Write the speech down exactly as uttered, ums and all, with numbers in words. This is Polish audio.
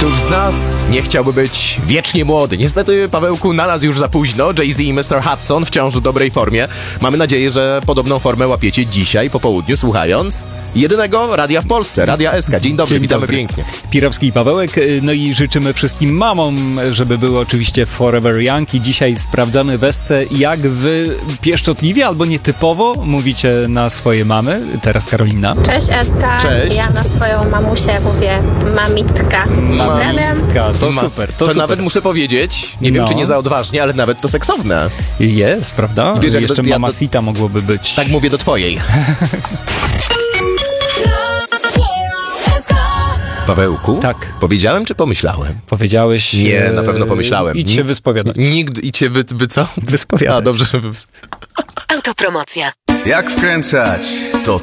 Któż z nas nie chciałby być wiecznie młody? Niestety, Pawełku, na nas już za późno. Jay-Z i mister Hudson wciąż w dobrej formie. Mamy nadzieję, że podobną formę łapiecie dzisiaj po południu, słuchając jedynego radia w Polsce, Radia S K. Dzień dobry, Dzień witamy dobry. pięknie. Pirowski i Pawełek, no i życzymy wszystkim mamom, żeby były oczywiście forever young i dzisiaj sprawdzamy Wesce, jak wy pieszczotliwie albo nietypowo mówicie na swoje mamy. Teraz Karolina. Cześć Eska, Cześć. ja na swoją mamusię mówię mamitka. Pozdrawiam. Mamitka, to Ma- super, to, To super. nawet muszę powiedzieć, nie wiem No. czy nie za odważnie, ale nawet to seksowne. Jest, prawda? Wiesz, jak Jeszcze to- ja to- Mamacita mogłoby być. Tak mówię do twojej. Pawełku? Tak. Powiedziałem czy pomyślałem? Powiedziałeś... Nie, e, na pewno pomyślałem. Idź się wyspowiadać. Nigdy i cię wy, wy co? Wyspowiadać. A, dobrze, że wy... Autopromocja. Jak wkręcać? To